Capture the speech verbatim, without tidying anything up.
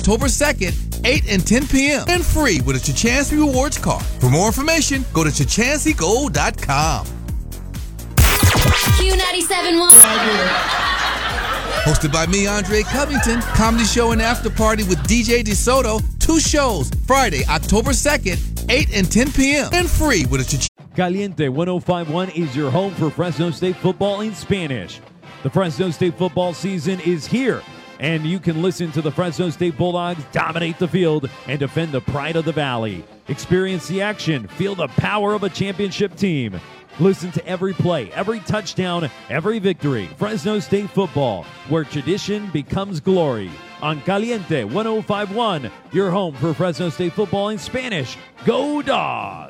October second, eight and ten p.m. and free with a Chichancy Rewards card. For more information, go to chichancy gold dot com. Q ninety-seven point one. Hosted by me, Andre Covington, comedy show and after party with D J DeSoto. Two shows, Friday, October second, eight and ten p.m. and free with a Chichancy. Caliente one oh five point one is your home for Fresno State football in Spanish. The Fresno State football season is here, and you can listen to the Fresno State Bulldogs dominate the field and defend the pride of the Valley. Experience the action, feel the power of a championship team. Listen to every play, every touchdown, every victory. Fresno State football, where tradition becomes glory. On Caliente one oh five point one, your home for Fresno State football in Spanish. Go Dogs!